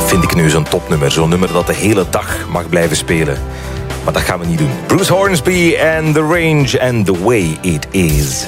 vind ik nu zo'n topnummer. Zo'n nummer dat de hele dag mag blijven spelen. Maar dat gaan we niet doen. Bruce Hornsby en The Range and The Way It Is.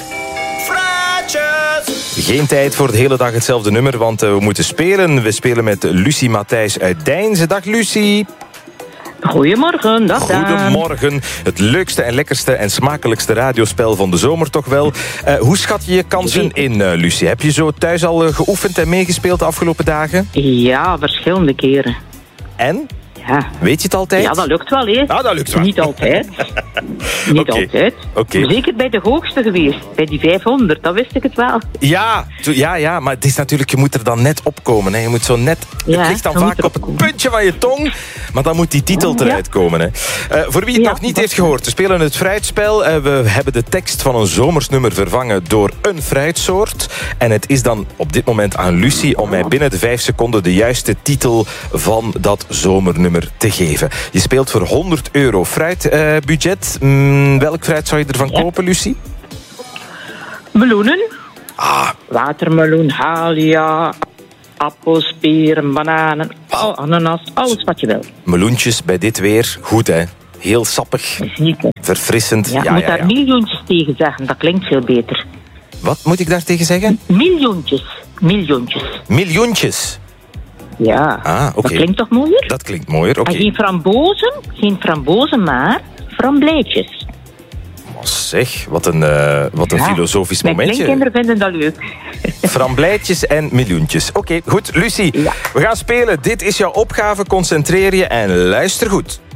Geen tijd voor de hele dag hetzelfde nummer, want we moeten spelen. We spelen met Lucie Matthijs uit Deinze. Dag Lucie. Goedemorgen, dag Daan. Goedemorgen. Het leukste en lekkerste en smakelijkste radiospel van de zomer toch wel. Hoe schat je je kansen in, Lucie? Heb je zo thuis al geoefend en meegespeeld de afgelopen dagen? Ja, verschillende keren. En? Ja. Weet je het altijd? Ja, dat lukt wel, hè. Ah, dat lukt wel. Niet altijd. Niet altijd. Okay. Zeker bij de hoogste geweest. Bij die 500, dat wist ik het wel. Ja, maar het is natuurlijk, je moet er dan net opkomen. Hè. Je moet zo net, het ligt dan vaak op het puntje van je tong, maar dan moet die titel eruit komen. Hè. Voor wie het nog niet heeft gehoord, we spelen het fruitspel. We hebben de tekst van een zomersnummer vervangen door een fruitsoort. En het is dan op dit moment aan Lucie om mij binnen de 5 seconden de juiste titel van dat zomernummer te geven. Je speelt voor €100 fruitbudget. Welk fruit zou je ervan kopen, Lucie? Meloenen. Watermeloen, halia, appels, peren, bananen, ananas, alles wat je wil. Meloentjes bij dit weer, goed hè? Heel sappig, verfrissend. Ja, je moet daar miljoentjes tegen zeggen, dat klinkt veel beter. Wat moet ik daar tegen zeggen? Miljoentjes. Miljoentjes? Ja, oké. Dat klinkt toch mooier? Dat klinkt mooier, oké. En geen frambozen, maar framblijtjes. Zeg, wat een filosofisch momentje. Mijn kleinkinderen vinden dat leuk. Framblijtjes en miljoentjes. Oké, goed. Lucie, we gaan spelen. Dit is jouw opgave. Concentreer je en luister goed.